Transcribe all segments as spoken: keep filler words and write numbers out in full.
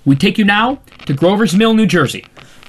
We take you now to Grover's Mill, New Jersey.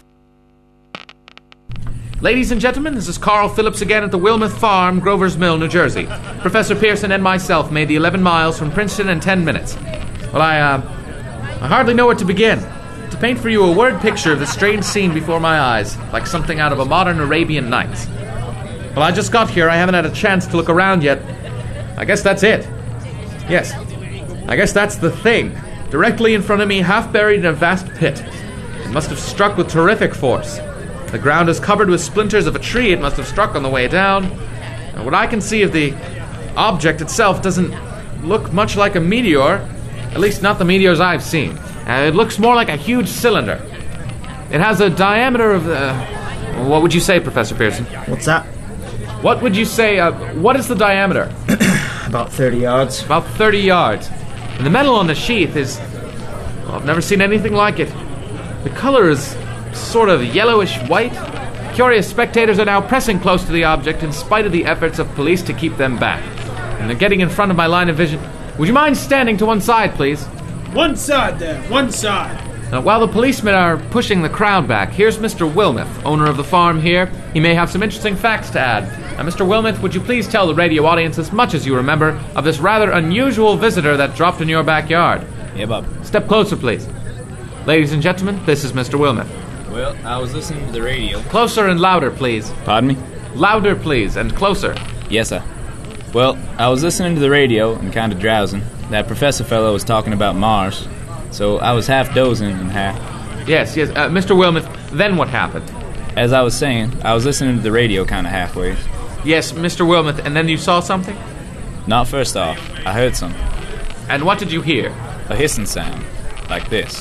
Ladies and gentlemen, this is Carl Phillips again at the Wilmeth Farm, Grover's Mill, New Jersey. Professor Pearson and myself made the eleven miles from Princeton in ten minutes. Well, I, uh, I hardly know where to begin. To paint for you a word picture of the strange scene before my eyes, like something out of a modern Arabian Nights. Well, I just got here. I haven't had a chance to look around yet. I guess that's it. Yes, I guess that's the thing. Directly in front of me, half buried in a vast pit. It must have struck with terrific force. The ground is covered with splinters of a tree it must have struck on the way down. And what I can see of the object itself doesn't look much like a meteor, at least not the meteors I've seen. Uh, it looks more like a huge cylinder. It has a diameter of... Uh, what would you say, Professor Pearson? What's that? What would you say... Uh, what is the diameter? About thirty yards. About thirty yards. And the metal on the sheath is... Well, I've never seen anything like it. The color is sort of yellowish white. Curious spectators are now pressing close to the object in spite of the efforts of police to keep them back. And they're getting in front of my line of vision. Would you mind standing to one side, please? One side there, one side. Now, while the policemen are pushing the crowd back, here's Mister Wilmeth, owner of the farm here. He may have some interesting facts to add. Now, Mister Wilmeth, would you please tell the radio audience as much as you remember of this rather unusual visitor that dropped in your backyard? Yeah, Bob. Step closer, please. Ladies and gentlemen, this is Mister Wilmeth. Well, I was listening to the radio. Closer and louder, please. Pardon me? Louder, please, and closer. Yes, sir. Well, I was listening to the radio and kind of drowsing. That professor fellow was talking about Mars, so I was half dozing and half... Yes, yes. Uh, Mister Wilmeth, then what happened? As I was saying, I was listening to the radio kind of halfway. Yes, Mister Wilmeth, and then you saw something? Not first off. I heard something. And what did you hear? A hissing sound. Like this.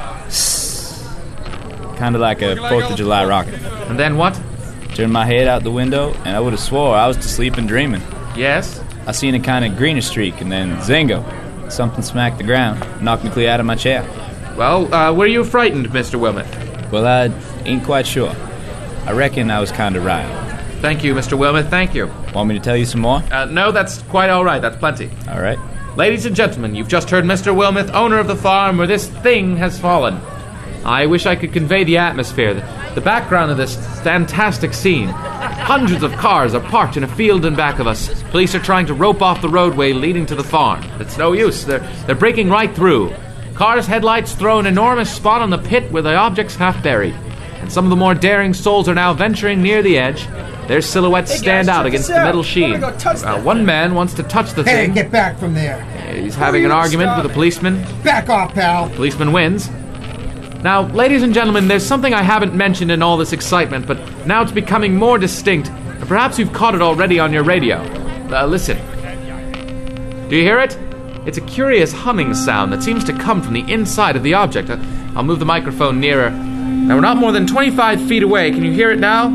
Kind of like a fourth of July rocket. And then what? Turned my head out the window, and I would have swore I was to sleep and dreaming. Yes? I seen a kind of greenish streak, and then zingo. Something smacked the ground, knocked me clear out of my chair. Well, uh, were you frightened, Mister Wilmeth? Well, I ain't quite sure. I reckon I was kind of right. Thank you, Mister Wilmeth, thank you. Want me to tell you some more? Uh, no, that's quite all right, that's plenty. All right. Ladies and gentlemen, you've just heard Mister Wilmeth, owner of the farm where this thing has fallen. I wish I could convey the atmosphere, the, the background of this fantastic scene. Hundreds of cars are parked in a field in back of us. Police are trying to rope off the roadway leading to the farm. It's no use. They're, they're breaking right through. Cars' headlights throw an enormous spot on the pit where the object's half buried. And some of the more daring souls are now venturing near the edge. Their silhouettes Hey stand guys, out check against this the out. metal I sheen. wanna go touch Uh, that. one man wants to touch the Hey, thing. get back from there. He's having an Who are you, argument Scott? with a policeman. Back off, pal. Policeman wins. Now, ladies and gentlemen, there's something I haven't mentioned in all this excitement, but now it's becoming more distinct, and perhaps you've caught it already on your radio. Uh, listen. Do you hear it? It's a curious humming sound that seems to come from the inside of the object. Uh, I'll move the microphone nearer. Now, we're not more than twenty-five feet away. Can you hear it now?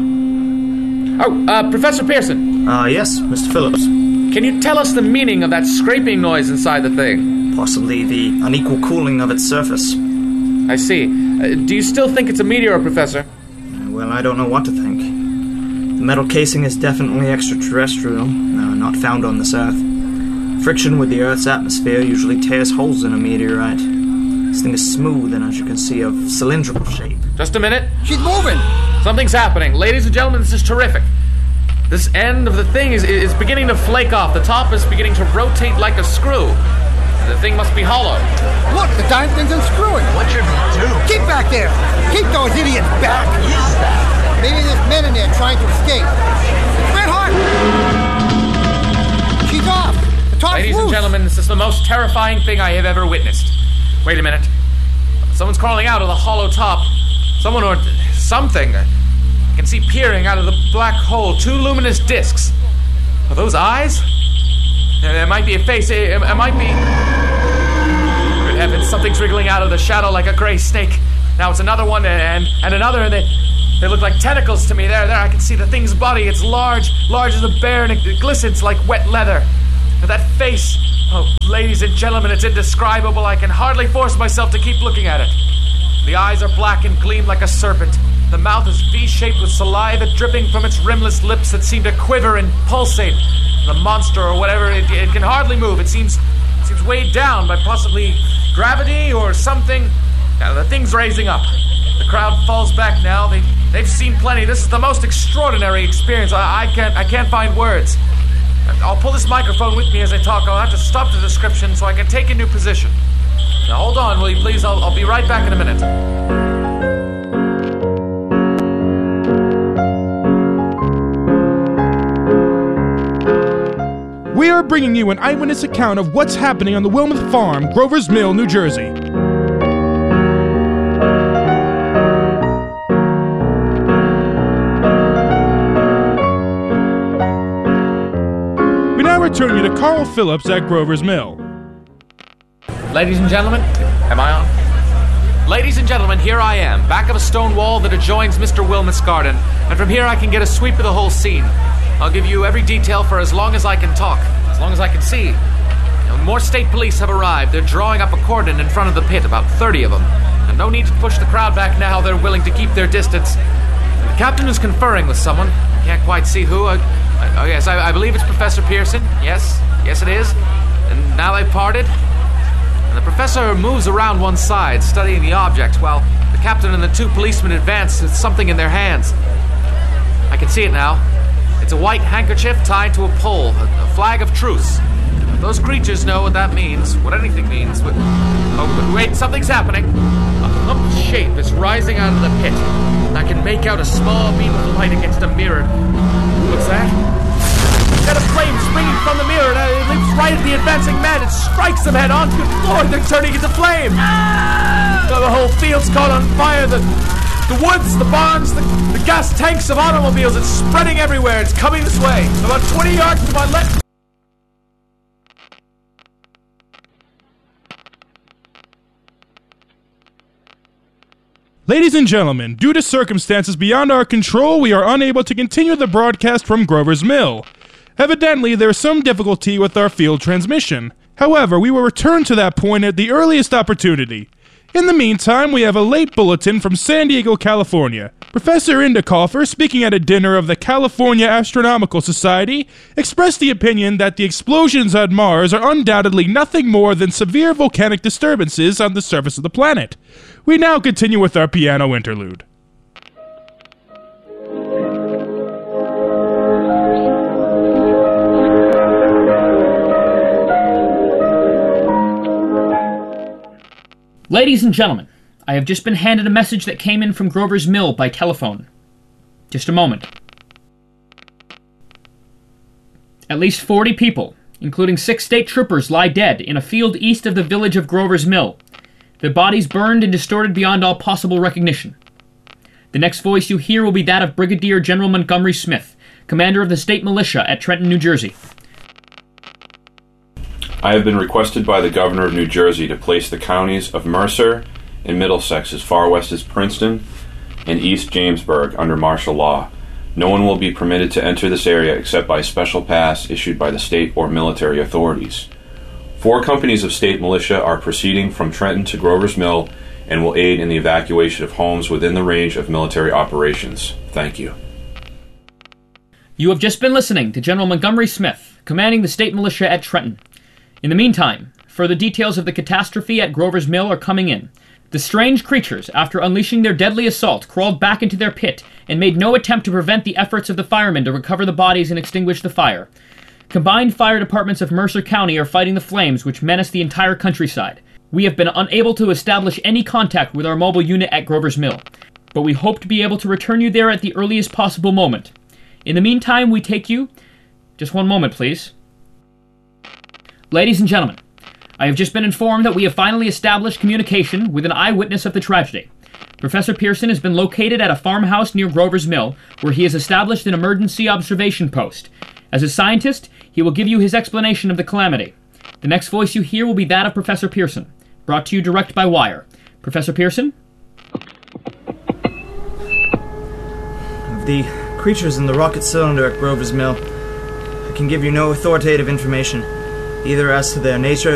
Oh, uh, Professor Pearson. Ah, uh, yes, Mister Phillips. Can you tell us the meaning of that scraping noise inside the thing? Possibly the unequal cooling of its surface. I see. Uh, do you still think it's a meteor, Professor? Well, I don't know what to think. The metal casing is definitely extraterrestrial, uh, not found on this Earth. Friction with the Earth's atmosphere usually tears holes in a meteorite. This thing is smooth and, as you can see, of cylindrical shape. Just a minute. She's moving. Something's happening. Ladies and gentlemen, this is terrific. This end of the thing is, is beginning to flake off. The top is beginning to rotate like a screw. The thing must be hollow. Look, the darn thing's unscrewing. What should we do? Keep back there. Keep those idiots back. What is that? Maybe there's men in there trying to escape. Red Hart! She's off. The top's Ladies loose. and gentlemen, this is the most terrifying thing I have ever witnessed. Wait a minute. Someone's crawling out of the hollow top. Someone or something. I can see peering out of the black hole two luminous discs. Are those eyes? It might be a face. It, it might be... Good heavens, something's wriggling out of the shadow like a gray snake. Now it's another one and, and another, and they, they look like tentacles to me. There, there, I can see the thing's body. It's large, large as a bear, and it glistens like wet leather. And that face... Oh, ladies and gentlemen, it's indescribable. I can hardly force myself to keep looking at it. The eyes are black and gleam like a serpent. The mouth is V-shaped with saliva dripping from its rimless lips that seem to quiver and pulsate. The monster, or whatever, it, it can hardly move. It seems, it seems weighed down by possibly gravity or something. Now, the thing's raising up. The crowd falls back now. They, they've seen plenty. This is the most extraordinary experience. I, I can't I can't find words. I'll pull this microphone with me as I talk. I'll have to stop the description so I can take a new position. Now, hold on, will you please? I'll, I'll be right back in a minute. We are bringing you an eyewitness account of what's happening on the Wilmeth Farm, Grover's Mill, New Jersey. We now return you to Carl Phillips at Grover's Mill. Ladies and gentlemen, am I on? Ladies and gentlemen, here I am, back of a stone wall that adjoins Mister Wilmeth's garden, and from here I can get a sweep of the whole scene. I'll give you every detail for as long as I can talk, as long as I can see. Now, more state police have arrived. They're drawing up a cordon in front of the pit, about thirty of them. And no need to push the crowd back now. They're willing to keep their distance. And the captain is conferring with someone. I can't quite see who. I, I, oh, yes, I, I believe it's Professor Pearson. Yes, yes it is. And now they've parted. And the professor moves around one side, studying the object, while the captain and the two policemen advance with something in their hands. I can see it now. It's a white handkerchief tied to a pole, a, a flag of truce. If those creatures know what that means, what anything means. What, oh, wait, something's happening. A humped shape is rising out of the pit. I can make out a small beam of light against a mirror. What's that? Got a flame springing from the mirror, and it leaps right at the advancing men. It strikes them head on. Good Lord, they're turning into flame. Ah! The whole field's caught on fire. The, the woods, the barns, the, the gas tanks of automobiles. It's spreading everywhere. It's coming this way. About twenty yards to my left. Ladies and gentlemen, due to circumstances beyond our control, we are unable to continue the broadcast from Grover's Mill. Evidently, there is some difficulty with our field transmission. However, we will return to that point at the earliest opportunity. In the meantime, we have a late bulletin from San Diego, California. Professor Indicoffer, speaking at a dinner of the California Astronomical Society, expressed the opinion that the explosions on Mars are undoubtedly nothing more than severe volcanic disturbances on the surface of the planet. We now continue with our piano interlude. Ladies and gentlemen, I have just been handed a message that came in from Grover's Mill by telephone. Just a moment. At least forty people, including six state troopers, lie dead in a field east of the village of Grover's Mill. Their bodies burned and distorted beyond all possible recognition. The next voice you hear will be that of Brigadier General Montgomery Smith, commander of the state militia at Trenton, New Jersey. I have been requested by the governor of New Jersey to place the counties of Mercer and Middlesex as far west as Princeton and East Jamesburg under martial law. No one will be permitted to enter this area except by special pass issued by the state or military authorities. Four companies of state militia are proceeding from Trenton to Grover's Mill and will aid in the evacuation of homes within the range of military operations. Thank you. You have just been listening to General Montgomery Smith, commanding the state militia at Trenton. In the meantime, further details of the catastrophe at Grover's Mill are coming in. The strange creatures, after unleashing their deadly assault, crawled back into their pit and made no attempt to prevent the efforts of the firemen to recover the bodies and extinguish the fire. Combined fire departments of Mercer County are fighting the flames which menace the entire countryside. We have been unable to establish any contact with our mobile unit at Grover's Mill, but we hope to be able to return you there at the earliest possible moment. In the meantime, we take you... Just one moment, please. Ladies and gentlemen, I have just been informed that we have finally established communication with an eyewitness of the tragedy. Professor Pearson has been located at a farmhouse near Grover's Mill, where he has established an emergency observation post. As a scientist, he will give you his explanation of the calamity. The next voice you hear will be that of Professor Pearson, brought to you direct by wire. Professor Pearson? Of the creatures in the rocket cylinder at Grover's Mill, I can give you no authoritative information, either as to their nature,